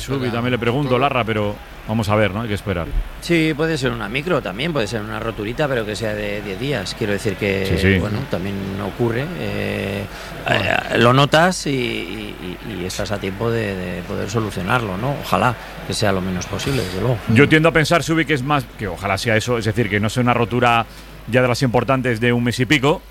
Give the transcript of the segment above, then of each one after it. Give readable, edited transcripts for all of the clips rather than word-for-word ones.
Subi, también le pregunto, Larra, pero vamos a ver, ¿no? Hay que esperar. Sí, puede ser una micro también, puede ser una roturita, pero que sea de 10 días. Quiero decir que, sí. bueno, también ocurre. Lo notas y estás a tiempo de poder solucionarlo, ¿no? Ojalá que sea lo menos posible, desde luego. Yo tiendo a pensar, Subi, que es más, que ojalá sea eso, es decir, que no sea una rotura ya de las importantes de un mes y pico.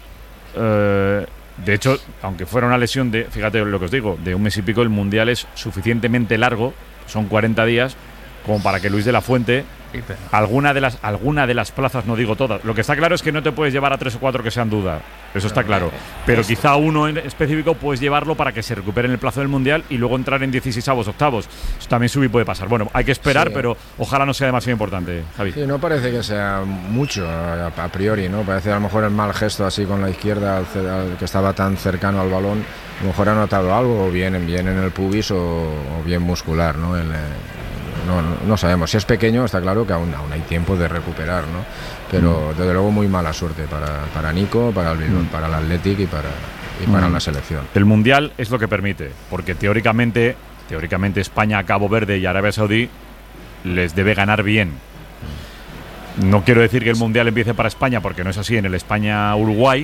De hecho, aunque fuera una lesión de, fíjate lo que os digo, de un mes y pico, el Mundial es suficientemente largo, son 40 días, como para que Luis de la Fuente, alguna de las plazas, no digo todas, lo que está claro es que no te puedes llevar a 3 o 4 que sean duda, eso está claro, pero quizá uno en específico puedes llevarlo para que se recupere en el plazo del Mundial y luego entrar en 16avos, octavos. Eso también puede pasar. Bueno, hay que esperar, pero ojalá no sea demasiado importante, Javi. Sí, no parece que sea mucho a priori, ¿no? Parece a lo mejor el mal gesto así con la izquierda, al que estaba tan cercano al balón, a lo mejor ha notado algo, o bien en el pubis o bien muscular, ¿no? No sabemos. Si es pequeño, está claro que aún hay tiempo de recuperar, ¿no? Pero desde luego muy mala suerte para Nico, para el Bilbao, para el Athletic y para la selección. El Mundial es lo que permite, porque teóricamente España, Cabo Verde y Arabia Saudí les debe ganar bien. No quiero decir que el Mundial empiece para España, porque no es así en el España-Uruguay,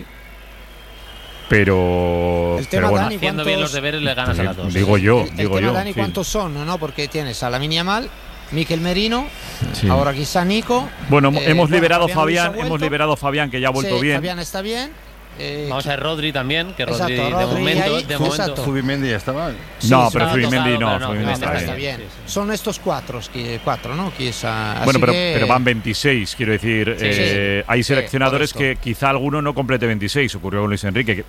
pero bueno, Dani, haciendo bien los deberes le ganas a las dos. Digo yo. Dani, ¿cuántos son? ¿No? Porque tienes a Lamine Yamal, Mikel Merino, ahora quizá Nico. Bueno, hemos liberado a Fabián, que ya ha vuelto bien. Fabián está bien. Vamos a ver Rodri también, que Rodri de momento. Zubimendi ya está mal. No, pero Zubimendi no. Está bien. Son estos cuatro, ¿no? Bueno, pero van 26, quiero decir. Hay seleccionadores que quizá alguno no complete 26. Ocurrió con Luis Enrique.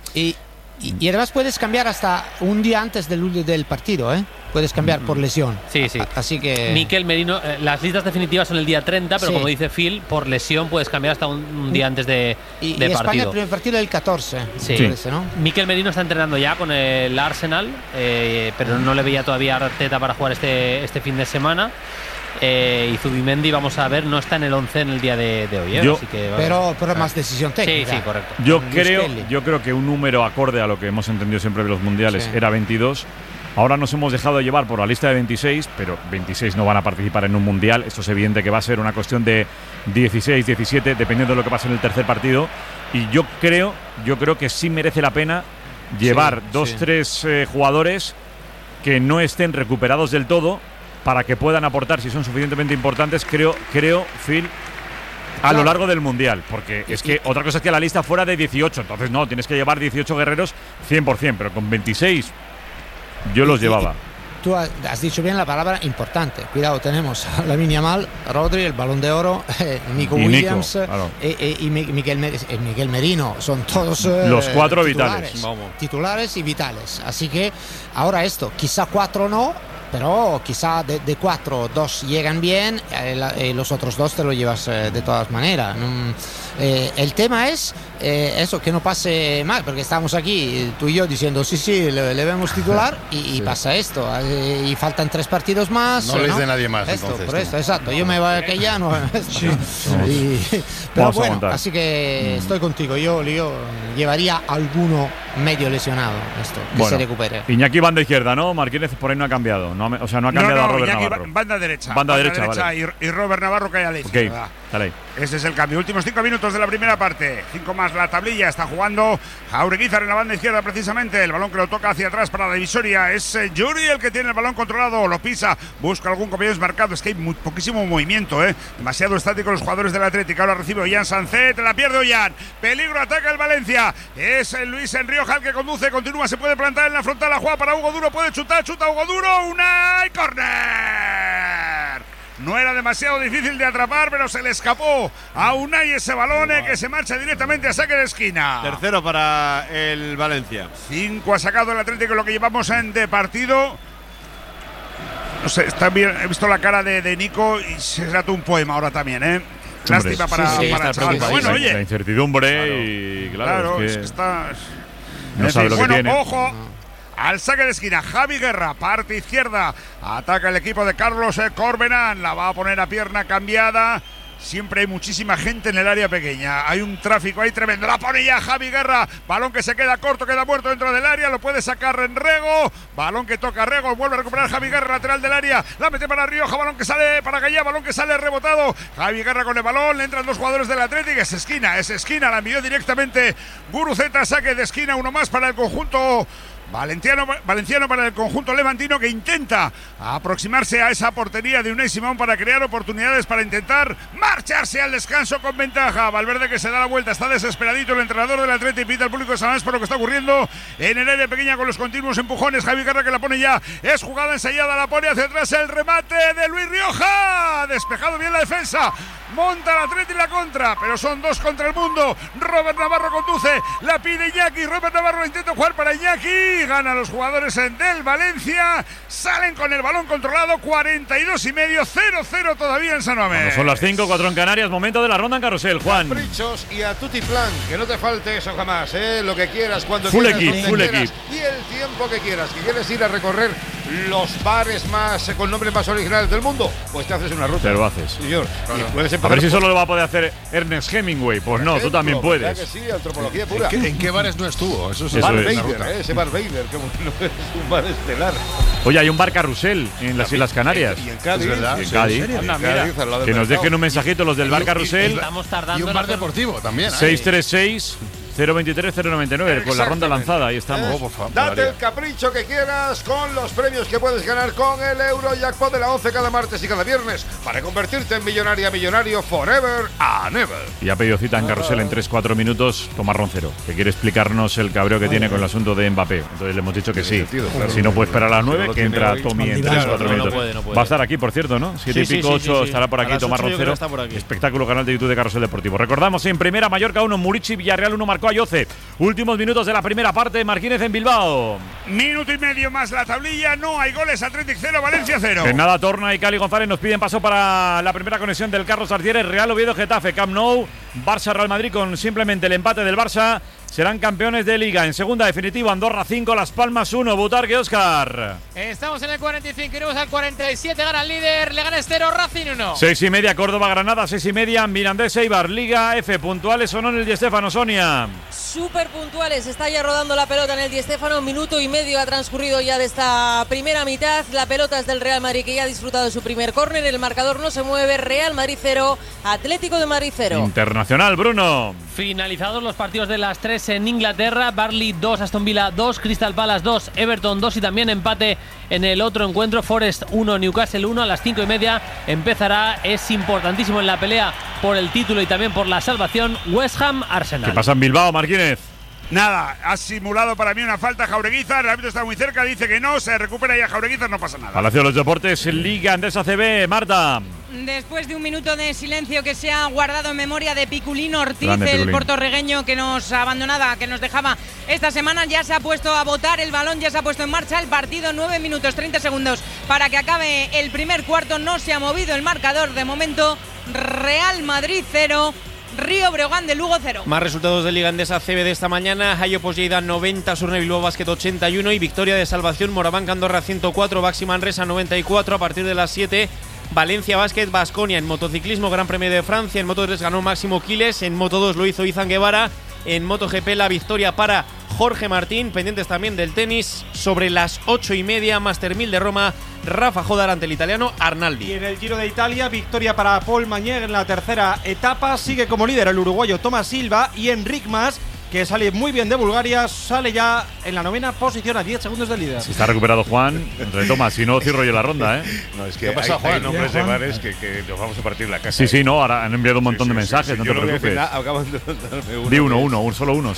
Y además puedes cambiar hasta un día antes del partido, ¿eh? Puedes cambiar por lesión. Sí. Así que Mikel Merino, las listas definitivas son el día 30, pero como dice Phil, por lesión puedes cambiar hasta un día antes de España partido. El primer partido el 14. Sí. Parece, ¿no? Mikel Merino está entrenando ya con el Arsenal, pero no le veía todavía a Arteta para jugar este fin de semana. Y Zubimendi, vamos a ver, no está en el 11 en el día de hoy, así que, pero más decisión técnica. Sí, correcto. Yo creo que un número acorde a lo que hemos entendido siempre de los mundiales era 22. Ahora nos hemos dejado llevar por la lista de 26, pero 26 no van a participar en un mundial. Esto es evidente que va a ser una cuestión de 16, 17, dependiendo de lo que pase en el tercer partido. Y yo creo que sí merece la pena llevar 2-3 jugadores que no estén recuperados del todo, para que puedan aportar, si son suficientemente importantes, creo, Phil, a lo largo del Mundial. Porque es que otra cosa es que la lista fuera de 18, entonces no, tienes que llevar 18 guerreros 100%, pero con 26 yo los llevaba. Tú has dicho bien la palabra importante. Cuidado, tenemos a Lamine Yamal, Rodri, el Balón de Oro, Nico Williams y Mikel Merino. Son todos los 4 titulares y vitales. Así que ahora quizá 4 no, pero quizá de 4, 2 llegan bien, los otros 2 te lo llevas de todas maneras. El tema es eso, que no pase mal, porque estamos aquí tú y yo diciendo sí, le vemos titular y pasa esto, y faltan 3 partidos más. No lees de nadie más, entonces. Por esto, exacto, yo me voy a que ya no. Pero bueno, así que estoy contigo, yo llevaría alguno medio lesionado, que se recupere. Iñaki banda izquierda, ¿no? Martínez por ahí no ha cambiado, no ha cambiado a Robert Iñaki, Navarro. Banda derecha, vale. y Robert Navarro cae a la izquierda. Dale ahí. Ese es el cambio. Últimos 5 minutos de la primera parte. 5 más la tablilla. Está jugando Jaureguizar en la banda izquierda precisamente. El balón que lo toca hacia atrás para la divisoria. Es Yuri el que tiene el balón controlado. Lo pisa. Busca algún compañero desmarcado. Es que hay poquísimo movimiento, demasiado estático los jugadores del Atlético. Ahora recibe Ollán Sancet. La pierde Ollán. Peligro. Ataca el Valencia. Es el Luis Enrioja el que conduce. Continúa. Se puede plantar en la frontal. La juega para Hugo Duro. Puede chutar. Chuta Hugo Duro. Unai. Corner. No era demasiado difícil de atrapar, pero se le escapó a Unai ese balón que se marcha directamente a saque de esquina. Tercero para el Valencia. 5 ha sacado el Atlético lo que llevamos de partido. No sé, está bien, he visto la cara de Nico y se trata un poema ahora también, Lástima para el chaval. Bueno, oye. La incertidumbre y claro, es que está. No sabe lo que tiene. Ojo. Al saque de esquina, Javi Guerra, parte izquierda. Ataca el equipo de Carlos Corberán. La va a poner a pierna cambiada. siempre hay muchísima gente en el área pequeña. Hay un tráfico ahí tremendo. La pone ya Javi Guerra. Balón que se queda corto, queda muerto dentro del área. Lo puede sacar en Rego. Balón que toca Rego. Vuelve a recuperar Javi Guerra, lateral del área. La mete para Rioja. Balón que sale para Gallá. Balón que sale rebotado. Javi Guerra con el balón. Le entran dos jugadores del Atlético. Es esquina. La envió directamente Guruceta. Saque de esquina. Uno más para el conjunto valenciano para el conjunto levantino, que intenta aproximarse a esa portería de Unai Simón para crear oportunidades, para intentar marcharse al descanso con ventaja. Valverde, que se da la vuelta, está desesperadito el entrenador del Atleti, y pide al público de San Mamés por lo que está ocurriendo en el área pequeña con los continuos empujones. Javi Guerra, que la pone ya, es jugada ensayada, la pone hacia atrás, el remate de Luis Rioja, despejado bien la defensa, monta el Atleti la contra, pero son 2 contra el mundo. Robert Navarro conduce, la pide Iñaki, Robert Navarro intenta jugar para Iñaki, gana los jugadores del Valencia, salen con el balón controlado, 42,5, 0-0 todavía en San Mamés. Bueno, son las 5, 4 en Canarias, momento de la ronda en carrusel, Juan. Caprichos y a tutti plan, que no te falte eso jamás, lo que quieras, cuando full quieras, equip, full equip. Y el tiempo que quieras, que quieres ir a recorrer los bares más con nombres más originales del mundo, pues te haces una ruta. Te lo haces. Señor, claro. Puedes a ver si solo lo va a poder hacer Ernest Hemingway. Pues no, tú también puedes. Que sí, antropología pura. ¿En qué bares no estuvo? Eso Bar Vader, ese Bar Vader, que es un bar estelar. Oye, hay un bar carrusel en las Islas Canarias. Y en Cádiz, ¿verdad? Y en Cádiz. Que nos dejen un mensajito los del bar carrusel. Estamos tardando. Y un bar deportivo también. 636 023 099 con la ronda lanzada, ahí estamos. Date el capricho que quieras con los premios que puedes ganar con el Eurojackpot de la 11 cada martes y cada viernes para convertirte en millonario forever and ever. Y ha pedido cita en carrusel en 3-4 minutos Tomás Roncero, que quiere explicarnos el cabreo que tiene con el asunto de Mbappé. Entonces le hemos dicho que sí. Si no puede esperar a las 9, que entra Tommy en 3-4 minutos. No puede. Va a estar aquí, por cierto, ¿no? 7 y pico, 8 estará por aquí Tomás Roncero. Espectáculo, canal de YouTube de Carrusel Deportivo. Recordamos, en primera, Mallorca 1, Murici, Villarreal 1, marcó Ayoce. Últimos minutos de la primera parte, Marquínez en Bilbao. Minuto y medio más la tablilla, no hay goles, Athletic 0, Valencia 0. En nada, Torna y Cali González nos piden paso para la primera conexión del Carlos Artieres, Real Oviedo, Getafe, Camp Nou, Barça, Real Madrid, con simplemente el empate del Barça. Serán campeones de Liga. En segunda, definitivo, Andorra 5, Las Palmas 1, Butarque, Óscar. Estamos en el 45 y al 47, gana el líder, Leganés 0, Racing 1. 6:30, Córdoba-Granada, 6:30, Mirandés-Eibar, Liga F, puntuales o no en el Di Stéfano, Sonia. Súper puntuales, está ya rodando la pelota en el Di Stéfano, 1 minuto y medio ha transcurrido ya de esta primera mitad. La pelota es del Real Madrid, que ya ha disfrutado de su primer córner, el marcador no se mueve, Real Madrid 0, Atlético de Madrid 0. Internacional, Bruno. Finalizados los partidos de las 3 en Inglaterra, Burnley 2, Aston Villa 2, Crystal Palace 2, Everton 2 y también empate en el otro encuentro, Forest 1, Newcastle 1. A las 5:30 empezará, es importantísimo en la pelea por el título y también por la salvación, West Ham Arsenal. ¿Qué pasa en Bilbao, Marquínez? Nada, ha simulado para mí una falta Jaureguizar, el árbitro está muy cerca, dice que no, se recupera ya Jaureguizar, no pasa nada. Palacio de los Deportes, Liga Andesa CB, Marta. Después de un minuto de silencio que se ha guardado en memoria de Piculín Ortiz, Grande el Piculín, puertorriqueño que nos abandonaba, que nos dejaba esta semana, ya se ha puesto a votar el balón, ya se ha puesto en marcha el partido. 9 minutos 30 segundos para que acabe el primer cuarto, no se ha movido el marcador de momento. Real Madrid 0, Río Breogán de Lugo 0. Más resultados de Liga Endesa CB de esta mañana: Hayopos Lleida 90, Surne Bilbao Basket 81 y victoria de Salvación Moraván Andorra 104, Baxi Manresa 94. A partir de las 7, Valencia Basket Baskonia. En motociclismo, Gran Premio de Francia, en Moto 3 ganó Máximo Quiles, en Moto 2 lo hizo Izan Guevara, en MotoGP la victoria para Jorge Martín. Pendientes también del tenis, sobre las 8:30, Master 1000 de Roma, Rafa Jodar ante el italiano Arnaldi. Y en el Giro de Italia, victoria para Paul Mañé en la tercera etapa. Sigue como líder el uruguayo Tomás Silva, y Enric Mas, que sale muy bien de Bulgaria, sale ya en la 9ª posición a 10 segundos del líder. Si está recuperado Juan, retoma, si no cierro yo la ronda, ¿eh? No, es que hay nombres de bares que nos vamos a partir la casa. Sí, sí, no, ahora han enviado un montón de mensajes, no te preocupes. Acaban de darme uno. Di uno, solo uno.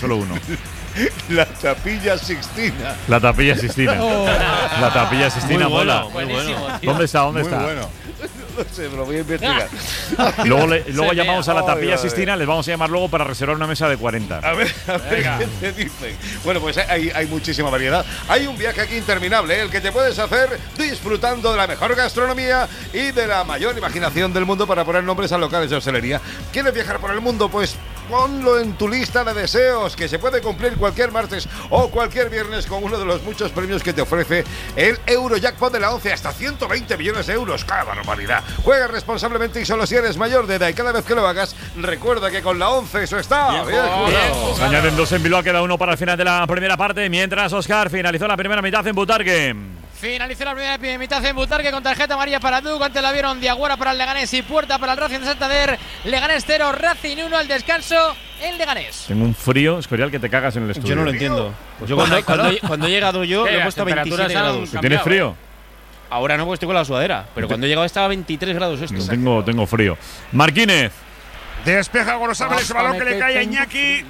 La Tapilla Sixtina. La Tapilla Sixtina. La Tapilla Sixtina mola. Muy bueno. ¿Dónde está? Muy bueno. No sé, lo voy a investigar. Luego llamamos a la Tapilla Sixtina, les vamos a llamar luego para reservar una mesa de 40. A ver qué te dicen. Bueno, pues hay muchísima variedad. Hay un viaje aquí interminable, el que te puedes hacer disfrutando de la mejor gastronomía y de la mayor imaginación del mundo para poner nombres a locales de hostelería. ¿Quieres viajar por el mundo? Pues ponlo en tu lista de deseos, que se puede cumplir cualquier martes o cualquier viernes con uno de los muchos premios que te ofrece el Eurojackpot de la 11, hasta 120 millones de euros. ¡Qué barbaridad! Juega responsablemente y solo si eres mayor de edad, y cada vez que lo hagas, recuerda que con la 11 eso está bien jugado. Se añaden 2 en Bilbao, queda 1 para el final de la primera parte, mientras Óscar finalizó la primera mitad en Butarque. Finalizó la primera mitad en Butarque con tarjeta amarilla para Duk. Antes la vieron Diaguara para el Leganés y Puerta para el Racing de Santander. Leganés 0, Racing 1 al descanso en Leganés. Tengo un frío, Escorial, que te cagas en el estudio. Yo no lo entiendo. Yo cuando he llegado yo he puesto 27 grados. ¿Tienes frío? Ahora no, porque estoy con la sudadera. Pero cuando he llegado estaba 23 grados esto. Tengo frío. Marquínez. Despeja Gorosabel ese balón que le cae a Iñaki.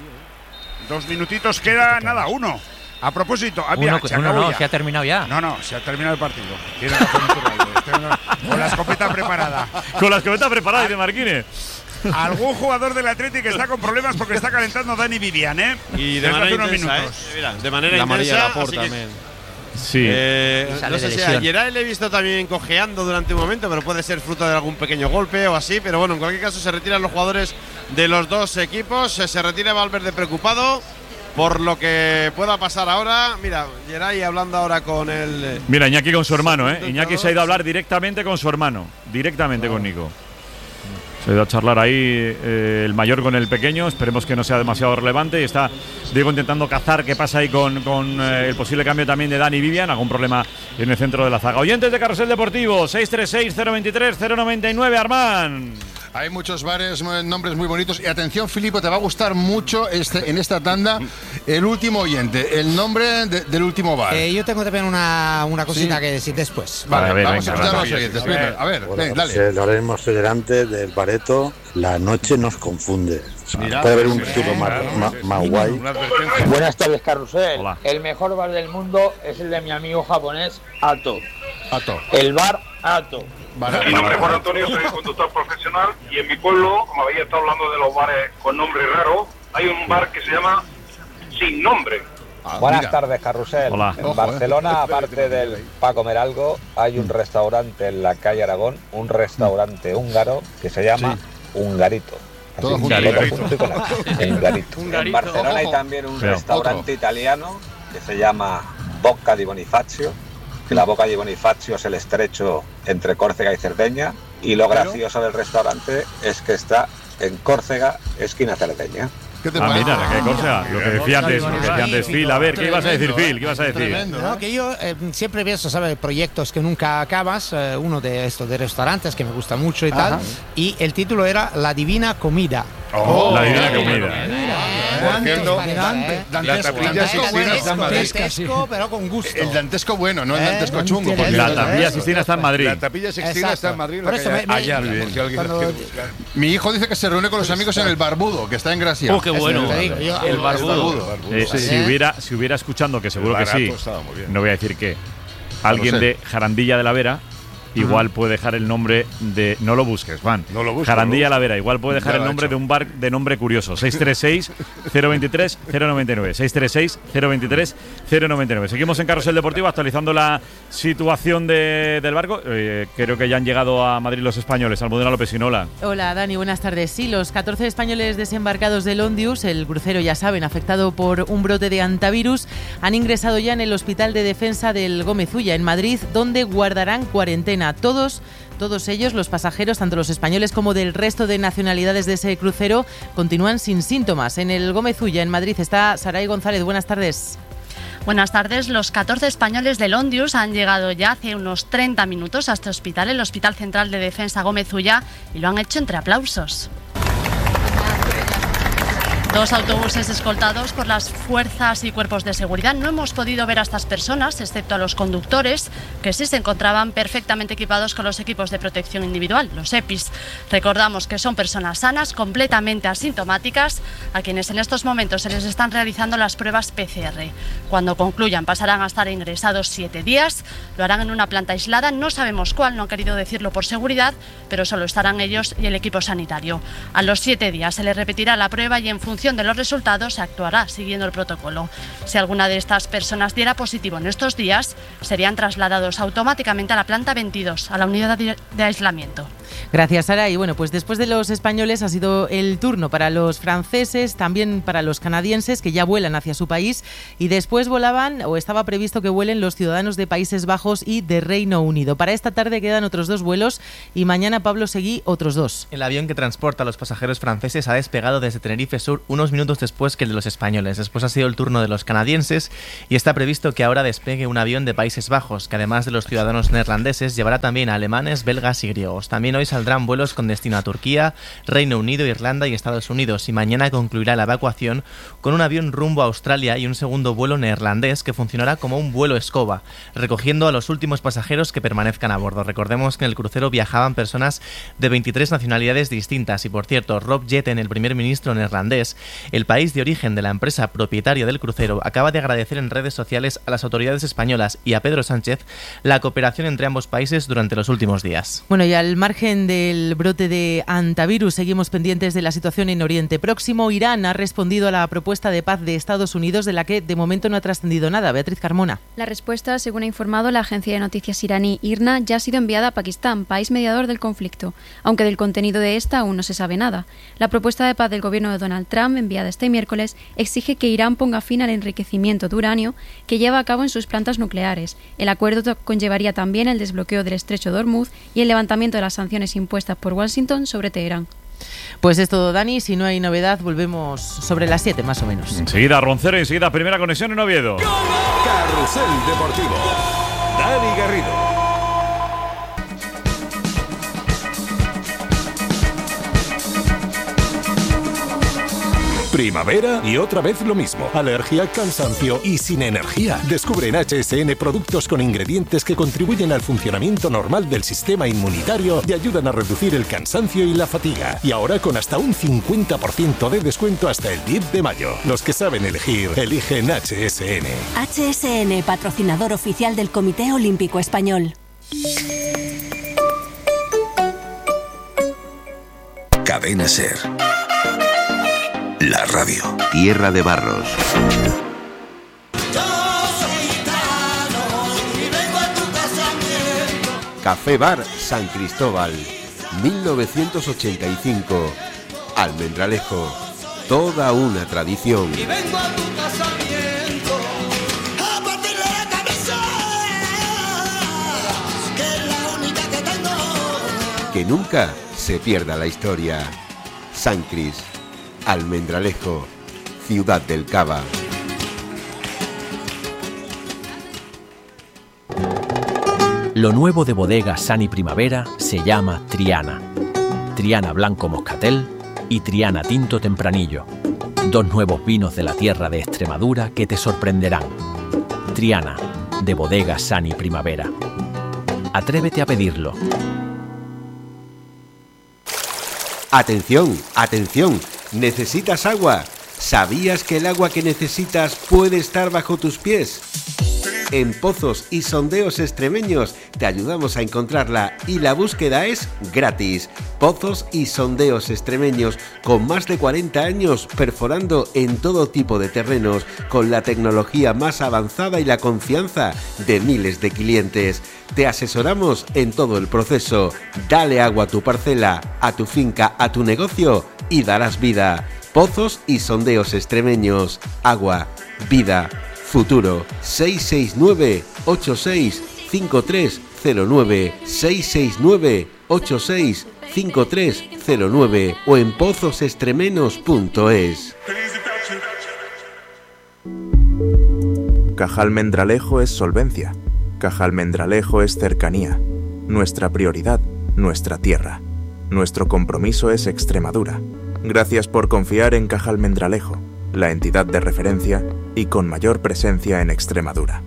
2 minutitos queda, nada, 1. A propósito, se ha terminado ya. No, se ha terminado el partido. Tiene que hacer un con la escopeta preparada. Con la escopeta preparada, dice Marquínez. Algún jugador del Athletic está con problemas porque está calentando Dani Vivian, ¿eh? Y de manera unos intensa, minutos. Mira, de manera intensa. También. Sí. No sé si a Geray le he visto también cojeando durante un momento, pero puede ser fruto de algún pequeño golpe o así. Pero bueno, en cualquier caso se retiran los jugadores de los dos equipos. Se retira Valverde preocupado por lo que pueda pasar ahora. Mira, Geray hablando ahora con el… Mira, Iñaki con su hermano, ¿eh? Iñaki se ha ido a hablar directamente con su hermano. Directamente con Nico. Se ha ido a charlar ahí el mayor con el pequeño. Esperemos que no sea demasiado relevante. Y está Diego intentando cazar qué pasa ahí con el posible cambio también de Dani Vivian. Algún problema en el centro de la zaga. Oyentes de Carrusel Deportivo, 636-023-099, Armán. Hay muchos bares, nombres muy bonitos. Y atención, Filipo, te va a gustar mucho en esta tanda el último oyente, el nombre del último bar. Yo tengo también una cosita que decir después. Vale, vamos a escuchar a los oyentes. A ver, dale. Ahora mismo estoy delante del bareto. La noche nos confunde. Puede haber un título más guay. Buenas tardes, Carrusel. Hola. El mejor bar del mundo es el de mi amigo japonés, Ato. Ato. El bar Ato. Vale. Mi nombre es Juan Antonio, soy conductor profesional y en mi pueblo, como había estado hablando de los bares con nombre raro, hay un bar que se llama Sin Nombre. Buenas tardes, Carrusel. Hola. En Barcelona, aparte del para comer algo, hay un restaurante en la calle Aragón, un restaurante húngaro que se llama Hungarito. Todo Así, Hungarito. En Barcelona hay también un restaurante italiano que se llama Bocca di Bonifacio, que la Bocca di Bonifacio es el estrecho entre Córcega y Cerdeña, y lo gracioso del restaurante es que está en Córcega, esquina Cerdeña. Mira, que Córcega, lo que decía antes Phil. A ver, ¿qué ibas a decir, Phil? ¿Qué ibas a decir? No, que yo siempre pienso, ¿sabes? Proyectos que nunca acabas. Uno de estos de restaurantes que me gusta mucho y tal. Y el título era La Divina Comida. La Divina Comida. La Tablilla Sixtina está en Madrid. Dantesco, pero con gusto. El dantesco bueno, no el dantesco chungo. La Tablilla Sixtina está en Madrid. La Tablilla Sixtina está en Madrid. Por eso Mi hijo dice que se reúne con los amigos en el Barbudo, que está en Gracia. Qué bueno. El Barbudo. Si hubiera escuchando, que seguro que sí, no voy a decir que alguien de Jarandilla de la Vera igual puede dejar el nombre de… No lo busques, Juan. No lo busques. Jarandilla la Vera. Igual puede dejar el nombre de un bar de nombre curioso. 636-023-099. 636-023-099. Seguimos en Carrusel Deportivo actualizando la situación del barco. Creo que ya han llegado a Madrid los españoles. Almudena López Inola. Hola, Dani. Buenas tardes. Sí, los 14 españoles desembarcados del Ondius, el crucero, ya saben, afectado por un brote de hantavirus, han ingresado ya en el Hospital de Defensa del Gómez Ulla, en Madrid, donde guardarán cuarentena. Todos ellos, los pasajeros, tanto los españoles como del resto de nacionalidades de ese crucero, continúan sin síntomas. En el Gómez Ulla, en Madrid, está Saray González. Buenas tardes. Buenas tardes. Los 14 españoles del Ondius han llegado ya hace unos 30 minutos a este hospital, el Hospital Central de Defensa Gómez Ulla, y lo han hecho entre aplausos. 2 autobuses escoltados por las fuerzas y cuerpos de seguridad. No hemos podido ver a estas personas, excepto a los conductores, que sí se encontraban perfectamente equipados con los equipos de protección individual, los EPIs. Recordamos que son personas sanas, completamente asintomáticas, a quienes en estos momentos se les están realizando las pruebas PCR. Cuando concluyan, pasarán a estar ingresados 7 días. Lo harán en una planta aislada, no sabemos cuál, no han querido decirlo por seguridad, pero solo estarán ellos y el equipo sanitario. A los 7 días se les repetirá la prueba y en función de los resultados se actuará siguiendo el protocolo. Si alguna de estas personas diera positivo en estos días, serían trasladados automáticamente a la planta 22, a la unidad de aislamiento. Gracias, Sara. Y bueno, pues después de los españoles ha sido el turno para los franceses, también para los canadienses, que ya vuelan hacia su país, y después volaban, o estaba previsto que vuelen, los ciudadanos de Países Bajos y de Reino Unido. Para esta tarde quedan otros 2 vuelos y mañana, Pablo Seguí, otros 2. El avión que transporta a los pasajeros franceses ha despegado desde Tenerife Sur unos minutos después que el de los españoles. Después ha sido el turno de los canadienses y está previsto que ahora despegue un avión de Países Bajos, que además de los ciudadanos neerlandeses llevará también a alemanes, belgas y griegos. También hoy saldrán vuelos con destino a Turquía, Reino Unido, Irlanda y Estados Unidos, y mañana concluirá la evacuación con un avión rumbo a Australia y un segundo vuelo neerlandés que funcionará como un vuelo escoba, recogiendo a los últimos pasajeros que permanezcan a bordo. Recordemos que en el crucero viajaban personas de 23 nacionalidades distintas y, por cierto, Rob Jetten, el primer ministro neerlandés, el país de origen de la empresa propietaria del crucero, acaba de agradecer en redes sociales a las autoridades españolas y a Pedro Sánchez la cooperación entre ambos países durante los últimos días. Bueno, y al margen del brote de hantavirus, seguimos pendientes de la situación en Oriente Próximo. Irán ha respondido a la propuesta de paz de Estados Unidos, de la que de momento no ha trascendido nada. Beatriz Carmona. La respuesta, según ha informado la agencia de noticias iraní IRNA, ya ha sido enviada a Pakistán, país mediador del conflicto, aunque del contenido de esta aún no se sabe nada. La propuesta de paz del gobierno de Donald Trump, enviada este miércoles, exige que Irán ponga fin al enriquecimiento de uranio que lleva a cabo en sus plantas nucleares. El acuerdo conllevaría también el desbloqueo del estrecho de Hormuz y el levantamiento de las sanciones impuestas por Washington sobre Teherán. Pues es todo, Dani. Si no hay novedad, volvemos sobre las 7 más o menos. Enseguida Roncero, enseguida primera conexión en Oviedo. Carrusel Deportivo. Dani Garrido. Primavera y otra vez lo mismo. Alergia, cansancio y sin energía. Descubre en HSN productos con ingredientes que contribuyen al funcionamiento normal del sistema inmunitario y ayudan a reducir el cansancio y la fatiga. Y ahora con hasta un 50% de descuento hasta el 10 de mayo. Los que saben elegir, eligen HSN. HSN, patrocinador oficial del Comité Olímpico Español. Cadena SER. La radio. Tierra de Barros. Café Bar San Cristóbal, 1985. Almendralejo, toda una tradición. Que nunca se pierda la historia. San Cris, Almendralejo, Ciudad del Cava. Lo nuevo de Bodegas Sani Primavera se llama Triana. Triana Blanco Moscatel y Triana Tinto Tempranillo. 2 nuevos vinos de la tierra de Extremadura que te sorprenderán. Triana, de Bodegas Sani Primavera. Atrévete a pedirlo. Atención, atención, ¿necesitas agua? ¿Sabías que el agua que necesitas puede estar bajo tus pies? En Pozos y Sondeos Extremeños te ayudamos a encontrarla y la búsqueda es gratis. Pozos y Sondeos Extremeños, con más de 40 años perforando en todo tipo de terrenos, con la tecnología más avanzada y la confianza de miles de clientes. Te asesoramos en todo el proceso. Dale agua a tu parcela, a tu finca, a tu negocio y darás vida. Pozos y Sondeos Extremeños. Agua, vida, futuro. 669-865309. 669-865309 o en pozosextremenos.es. Caja Almendralejo es solvencia. Caja Almendralejo es cercanía. Nuestra prioridad, nuestra tierra. Nuestro compromiso es Extremadura. Gracias por confiar en Caja Almendralejo, la entidad de referencia y con mayor presencia en Extremadura.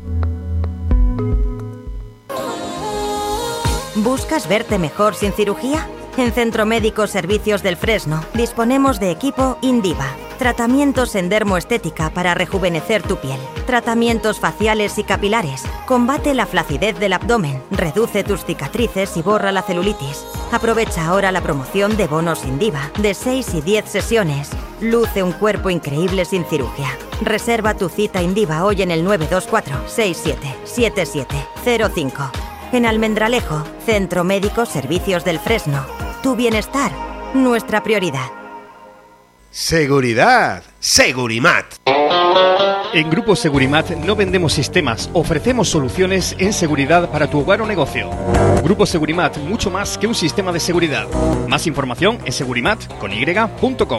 ¿Buscas verte mejor sin cirugía? En Centro Médico Servicios del Fresno disponemos de equipo Indiva. Tratamientos en dermoestética para rejuvenecer tu piel. Tratamientos faciales y capilares. Combate la flacidez del abdomen. Reduce tus cicatrices y borra la celulitis. Aprovecha ahora la promoción de bonos Indiva de 6 y 10 sesiones. Luce un cuerpo increíble sin cirugía. Reserva tu cita Indiva hoy en el 924-677705. En Almendralejo, Centro Médico Servicios del Fresno. Tu bienestar, nuestra prioridad. Seguridad. Segurimat. En Grupo Segurimat no vendemos sistemas, ofrecemos soluciones en seguridad para tu hogar o negocio. Grupo Segurimat, mucho más que un sistema de seguridad. Más información en segurimat.com.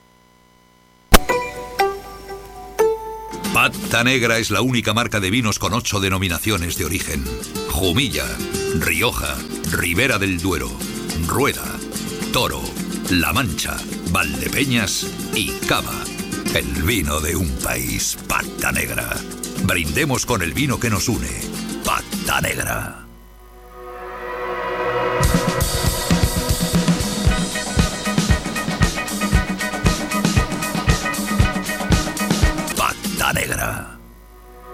Pata Negra es la única marca de vinos con 8 denominaciones de origen. Jumilla, Rioja, Ribera del Duero, Rueda, Toro, La Mancha, Valdepeñas y Cava. El vino de un país. Pata Negra. Brindemos con el vino que nos une. Pata Negra.